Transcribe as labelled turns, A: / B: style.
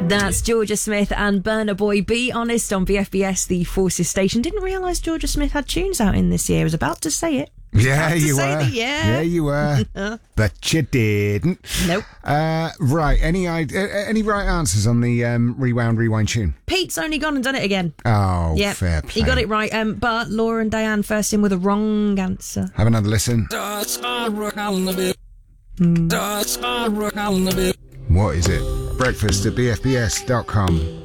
A: That's Georgia Smith and Burna Boy. Be Honest on BFBS, the Forces station. Didn't realise Georgia Smith had tunes out in this year. I was about to say it.
B: Yeah, you were.
A: Yeah,
B: you were. But you didn't.
A: Nope.
B: Right. Any right answers on the rewind tune?
A: Pete's only gone and done it again.
B: Oh,
A: yeah,
B: fair play.
A: He got it right. But Laura and Diane first in with a wrong answer.
B: Have another listen. What is it? Breakfast at bfbs.com.